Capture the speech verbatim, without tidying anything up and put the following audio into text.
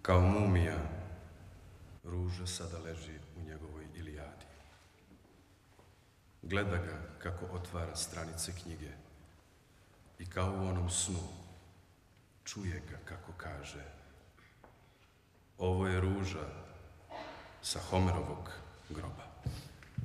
Kao mumija, Ruža sada leži u njegovoj Ilijadi. Gleda ga kako otvara stranice knjige i kao u onom snu čuje ga kako kaže: ovo je Ruža sa Homerovog groba.